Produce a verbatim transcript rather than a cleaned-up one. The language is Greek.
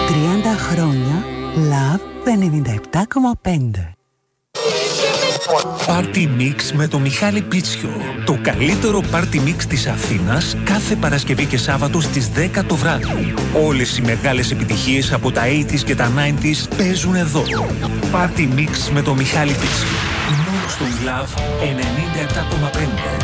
τριάντα χρόνια Love ενενήντα επτά κόμμα πέντε. Party Mix με το Μιχάλη Πίτσιο. Το καλύτερο Party Mix της Αθήνας κάθε Παρασκευή και Σάββατο στις δέκα το βράδυ. Όλες οι μεγάλες επιτυχίες από τα ογδόντα και τα ενενήντα παίζουν εδώ. Party Mix με το Μιχάλη Πίτσιο. Μόνο στο Love ενενήντα επτά κόμμα πέντε.